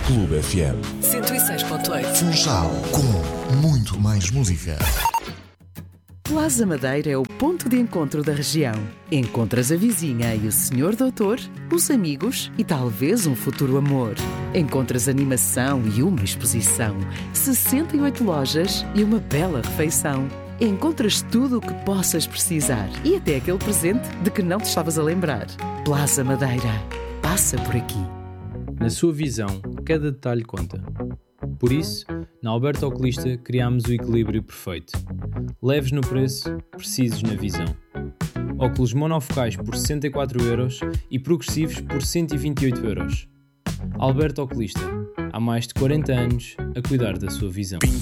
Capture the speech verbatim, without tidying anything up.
Clube F M. cento e seis ponto oito. Funchal, com muito mais música. Plaza Madeira é o ponto de encontro da região. Encontras a vizinha e o senhor doutor, os amigos e talvez um futuro amor. Encontras animação e uma exposição, sessenta e oito lojas e uma bela refeição. Encontras tudo o que possas precisar e até aquele presente de que não te estavas a lembrar. Plaza Madeira. Passa por aqui. Na sua visão, cada detalhe conta. Por isso, na Alberto Oculista criámos o equilíbrio perfeito. Leves no preço, precisos na visão. Óculos monofocais por sessenta e quatro euros e progressivos por cento e vinte e oito euros. Alberto Oculista, há mais de quarenta anos a cuidar da sua visão.